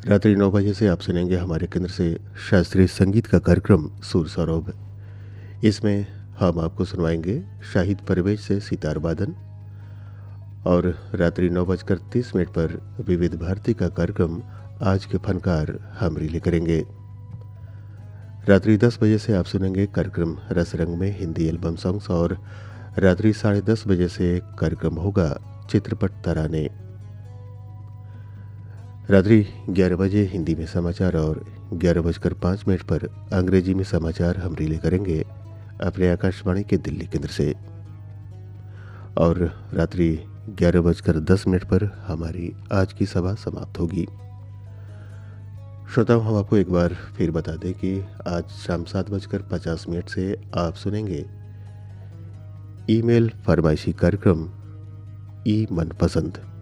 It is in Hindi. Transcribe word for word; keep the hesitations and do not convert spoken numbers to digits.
रात्रि नौ बजे से आप सुनेंगे हमारे केंद्र से शास्त्रीय संगीत का कार्यक्रम सुर सौरभ। इसमें हम आपको सुनवाएंगे शाहिद परवेज से सितार वादन। और रात्रि नौ बजकर तीस मिनट पर विविध भारती का कार्यक्रम आज के फनकार हम रिले करेंगे। रात्रि दस बजे से आप सुनेंगे कार्यक्रम रसरंग में हिंदी एल्बम सॉन्ग्स। और रात्रि साढ़े दस बजे से कार्यक्रम होगा चित्रपट तराने। रात्रि ग्यारह बजे हिंदी में समाचार और ग्यारह बजकर पाँच मिनट पर अंग्रेजी में समाचार हम रिले करेंगे अपने आकाशवाणी के दिल्ली केंद्र से। और रात्रि ग्यारह बजकर दस मिनट पर हमारी आज की सभा समाप्त होगी। श्रोताओं, हम आपको एक बार फिर बता दें कि आज शाम सात बजकर पचास मिनट से आप सुनेंगे ईमेल फरमाइशी कार्यक्रम ई मनपसंद।